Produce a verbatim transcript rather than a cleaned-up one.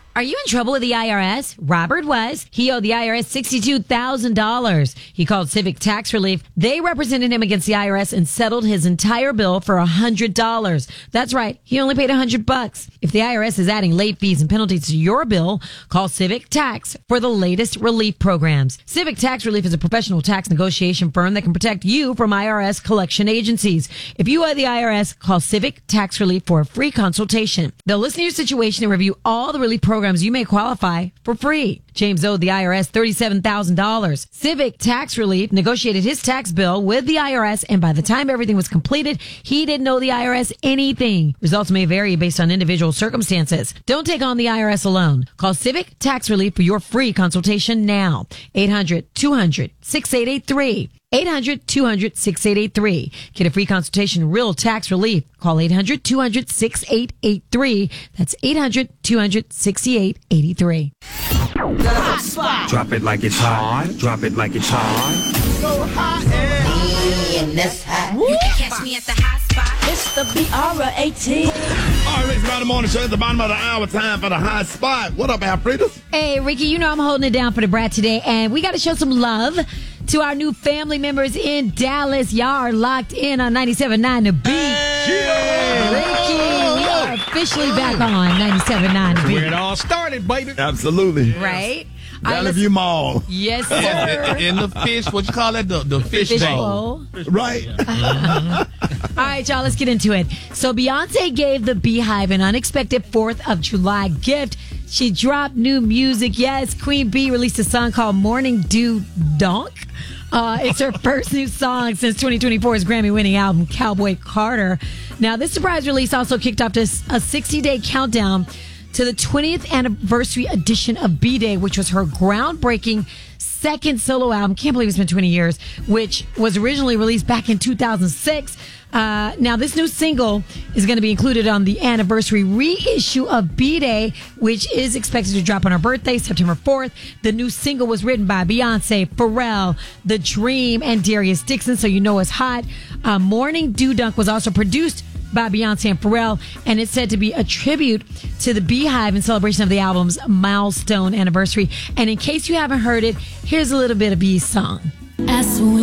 Are you in trouble with the I R S? Robert was. He owed the I R S sixty-two thousand dollars. He called Civic Tax Relief. They represented him against the I R S and settled his entire bill for one hundred dollars. That's right. He only paid one hundred bucks. If the I R S is adding late fees and penalties to your bill, call Civic Tax for the latest relief programs. Civic Tax Relief is a professional tax negotiation firm that can protect you from I R S collection agencies. If you owe the I R S, call Civic Tax Relief for a free consultation. They'll listen to your situation and review all the relief programs you may qualify for free. James owed the I R S thirty-seven thousand dollars. Civic Tax Relief negotiated his tax bill with the I R S, and by the time everything was completed, he didn't owe the I R S anything. Results may vary based on individual circumstances. Don't take on the I R S alone. Call Civic Tax Relief for your free consultation now. eight hundred two hundred sixty-eight eighty-three. eight hundred two hundred sixty-eight eighty-three. Get a free consultation, real tax relief. Call eight hundred two hundred sixty-eight eighty-three. That's eight hundred two hundred sixty-eight eighty-three. Hot spot. Drop it like it's hot. Drop it like it's hot. So hot and that's hot. you can catch me at the hot spot. It's the B R A T. All right, it's about the morning show at the bottom of the hour. Time for the hot spot. What up, Alfredas? Hey, Ricky, you know I'm holding it down for the brat today, and we got to show some love to our new family members in Dallas. Y'all are locked in on ninety-seven point nine The Beat. Yeah. Ricky, we are officially back on ninety-seven point nine The Beat. Where it all started, baby. Absolutely. Right? All right, Valley let's- View Mall. Yes, sir. In the fish, what you call that? The, the fish, Fish bowl. bowl. Right. All right, y'all, let's get into it. So Beyonce gave the Beehive an unexpected fourth of July gift. She dropped new music. Yes, Queen Bee released a song called Morning Dew Donk. Uh, it's her first new song since twenty twenty-four's Grammy-winning album, Cowboy Carter. Now, this surprise release also kicked off this, a sixty-day countdown to the twentieth anniversary edition of B-Day, which was her groundbreaking second solo album. Can't believe it's been twenty years, which was originally released back in two thousand six. Uh, now, this new single is going to be included on the anniversary reissue of B-Day, which is expected to drop on her birthday, September fourth. The new single was written by Beyonce, Pharrell, The Dream, and Darius Dixon, so you know it's hot. Uh, Morning Dew Dunk was also produced by Beyonce and Pharrell, and it's said to be a tribute to the Beehive in celebration of the album's milestone anniversary. And in case you haven't heard it, here's a little bit of Bee's song.